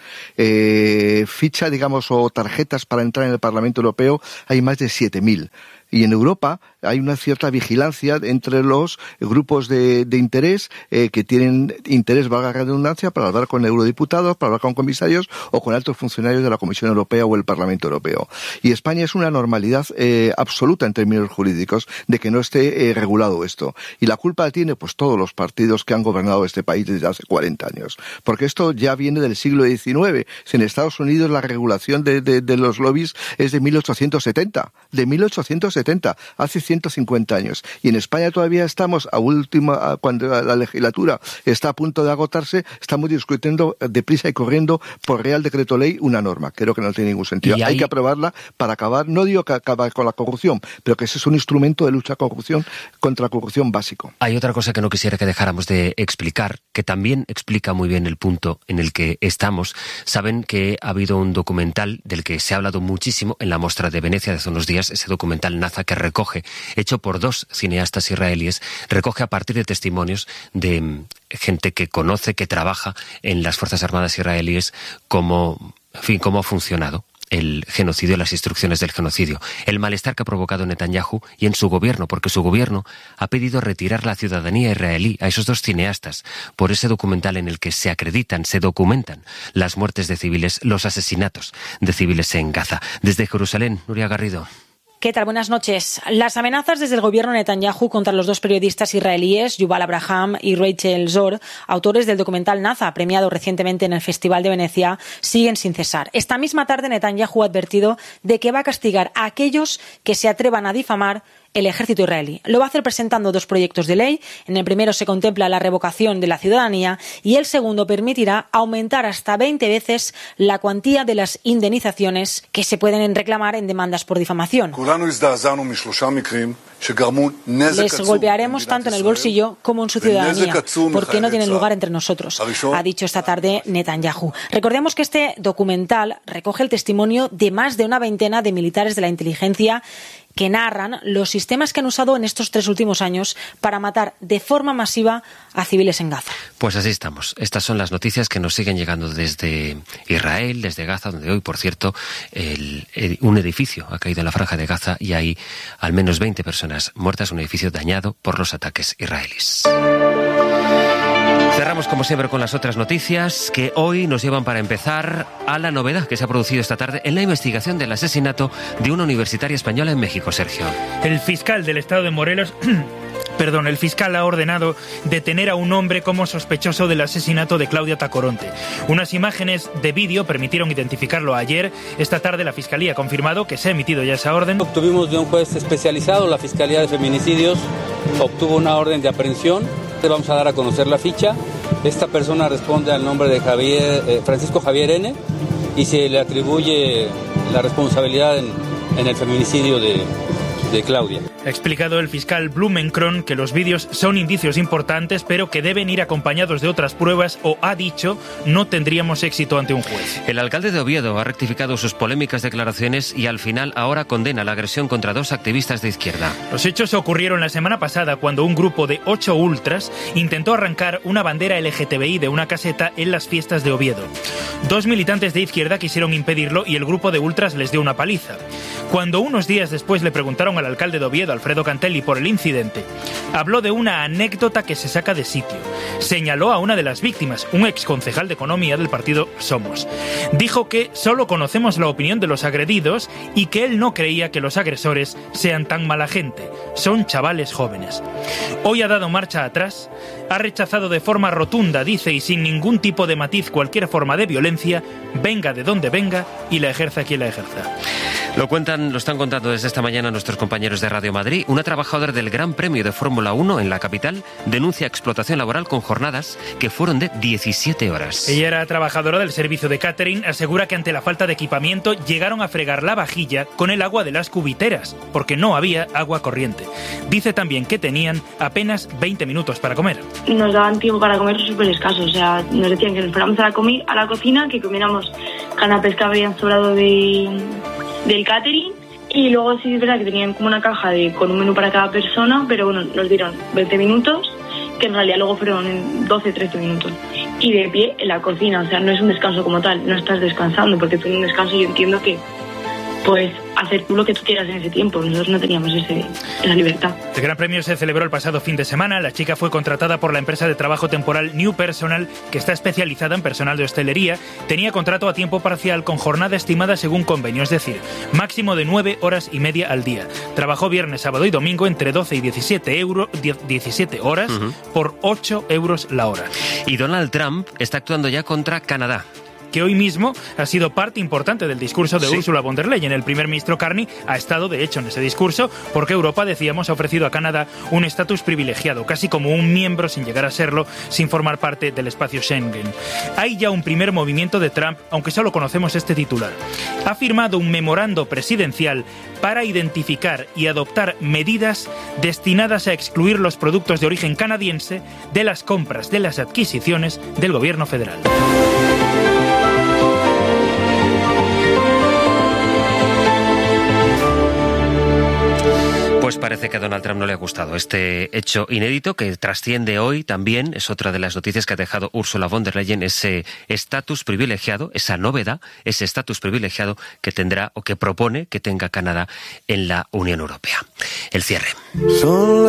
Eh, ficha, digamos, o tarjetas para entrar en el Parlamento Europeo hay más de siete mil. Y en Europa hay una cierta vigilancia entre los grupos de, de interés eh, que tienen interés, valga la redundancia, para hablar con eurodiputados, para hablar con comisarios o con altos funcionarios de la Comisión Europea o el Parlamento Europeo. Y España es una normalidad eh, absoluta en términos jurídicos de que no esté eh, regulado esto. Y la culpa la tiene pues todos los partidos que han gobernado este país desde hace cuarenta años. Porque esto ya viene del siglo diecinueve. Si en Estados Unidos la regulación de, de, de los lobbies es de mil ochocientos setenta. De mil ochocientos setenta, hace ciento cincuenta años. Y en España todavía estamos a última, cuando la legislatura está a punto de agotarse, estamos discutiendo deprisa y corriendo por Real Decreto Ley una norma. Creo que no tiene ningún sentido. Hay... hay que aprobarla para acabar, no digo que acabar con la corrupción, pero que ese es un instrumento de lucha corrupción contra la corrupción básico. Hay otra cosa que no quisiera que dejáramos de explicar, que también explica muy bien el punto en el que estamos. Saben que ha habido un documental del que se ha hablado muchísimo en la Mostra de Venecia de hace unos días, ese documental Naza, que recoge, hecho por dos cineastas israelíes, recoge a partir de testimonios de gente que conoce, que trabaja en las Fuerzas Armadas israelíes, cómo, en fin, cómo ha funcionado el genocidio, las instrucciones del genocidio, el malestar que ha provocado Netanyahu y en su gobierno, porque su gobierno ha pedido retirar la ciudadanía israelí a esos dos cineastas por ese documental en el que se acreditan, se documentan las muertes de civiles, los asesinatos de civiles en Gaza. Desde Jerusalén, Nuria Garrido. ¿Qué tal? Buenas noches. Las amenazas desde el gobierno Netanyahu contra los dos periodistas israelíes, Yuval Abraham y Rachel Zor, autores del documental Naza, premiado recientemente en el Festival de Venecia, siguen sin cesar. Esta misma tarde Netanyahu ha advertido de que va a castigar a aquellos que se atrevan a difamar el ejército israelí. Lo va a hacer presentando dos proyectos de ley. En el primero se contempla la revocación de la ciudadanía y el segundo permitirá aumentar hasta veinte veces la cuantía de las indemnizaciones que se pueden reclamar en demandas por difamación. Les golpearemos tanto en el bolsillo como en su ciudadanía, porque no tienen lugar entre nosotros, ha dicho esta tarde Netanyahu. Recordemos que este documental recoge el testimonio de más de una veintena de militares de la inteligencia que narran los sistemas que han usado en estos tres últimos años para matar de forma masiva a civiles en Gaza. Pues así estamos. Estas son las noticias que nos siguen llegando desde Israel, desde Gaza, donde hoy, por cierto, el, el, un edificio ha caído en la franja de Gaza y hay al menos veinte personas muertas, un edificio dañado por los ataques israelíes. Cerramos como siempre con las otras noticias que hoy nos llevan para empezar a la novedad que se ha producido esta tarde en la investigación del asesinato de una universitaria española en México, Sergio. El fiscal del estado de Morelos... Perdón, el fiscal ha ordenado detener a un hombre como sospechoso del asesinato de Claudia Tacoronte. Unas imágenes de vídeo permitieron identificarlo ayer. Esta tarde la Fiscalía ha confirmado que se ha emitido ya esa orden. Obtuvimos de un juez especializado, la Fiscalía de Feminicidios, obtuvo una orden de aprehensión. Vamos a dar a conocer la ficha. Esta persona responde al nombre de Javier, eh, Francisco Javier N. y se le atribuye la responsabilidad en, en el feminicidio de... de Claudia. Ha explicado el fiscal Blumenkron que los vídeos son indicios importantes, pero que deben ir acompañados de otras pruebas o, ha dicho, no tendríamos éxito ante un juez. El alcalde de Oviedo ha rectificado sus polémicas declaraciones y al final ahora condena la agresión contra dos activistas de izquierda. Los hechos ocurrieron la semana pasada cuando un grupo de ocho ultras intentó arrancar una bandera L G T B I de una caseta en las fiestas de Oviedo. Dos militantes de izquierda quisieron impedirlo y el grupo de ultras les dio una paliza. Cuando unos días después le preguntaron al alcalde de Oviedo, Alfredo Cantelli, por el incidente, habló de una anécdota que se saca de sitio. Señaló a una de las víctimas, un exconcejal de Economía del partido Somos. Dijo que solo conocemos la opinión de los agredidos y que él no creía que los agresores sean tan mala gente. Son chavales jóvenes. Hoy ha dado marcha atrás, ha rechazado de forma rotunda, dice, y sin ningún tipo de matiz cualquier forma de violencia, venga de donde venga y la ejerza quien la ejerza. Lo cuentan, lo están contando desde esta mañana nuestros compañeros de Radio Madrid. Una trabajadora del Gran Premio de Fórmula uno en la capital denuncia explotación laboral con jornadas que fueron de diecisiete horas. Ella era trabajadora del servicio de catering, asegura que ante la falta de equipamiento llegaron a fregar la vajilla con el agua de las cubiteras, porque no había agua corriente. Dice también que tenían apenas veinte minutos para comer. Nos daban tiempo para comer súper escaso, o sea, nos decían que nos fuéramos a la, comi- a la cocina, que comiéramos canapés que habían sobrado de, del catering, y luego sí es verdad que tenían como una caja de, con un menú para cada persona, pero bueno, nos dieron veinte minutos, que en realidad luego fueron doce trece minutos. Y de pie en la cocina, o sea, no es un descanso como tal, no estás descansando, porque tú en un descanso yo entiendo que pues hacer tú lo que tú quieras en ese tiempo. Nosotros no teníamos ese, esa libertad. El Gran Premio se celebró el pasado fin de semana. La chica fue contratada por la empresa de trabajo temporal New Personal, que está especializada en personal de hostelería. Tenía contrato a tiempo parcial con jornada estimada según convenio, es decir, máximo de nueve horas y media al día. Trabajó viernes, sábado y domingo entre doce y diecisiete, euro, diecisiete horas uh-huh. por ocho euros la hora. Y Donald Trump está actuando ya contra Canadá, que hoy mismo ha sido parte importante del discurso de sí. Ursula von der Leyen. El primer ministro Carney ha estado, de hecho, en ese discurso, porque Europa, decíamos, ha ofrecido a Canadá un estatus privilegiado, casi como un miembro sin llegar a serlo, sin formar parte del espacio Schengen. Hay ya un primer movimiento de Trump, aunque solo conocemos este titular. Ha firmado un memorando presidencial para identificar y adoptar medidas destinadas a excluir los productos de origen canadiense de las compras, de las adquisiciones del gobierno federal. Pues parece que a Donald Trump no le ha gustado este hecho inédito que trasciende hoy también, es otra de las noticias que ha dejado Ursula von der Leyen, ese estatus privilegiado, esa novedad, ese estatus privilegiado que tendrá o que propone que tenga Canadá en la Unión Europea. El cierre.